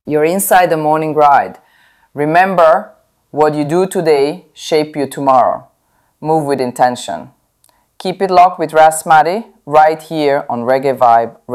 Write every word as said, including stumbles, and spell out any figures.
You're inside the morning ride. Remember, what you do today shape you tomorrow. Move with intention. Keep it locked with Rasmati right here on Reggae Vibe.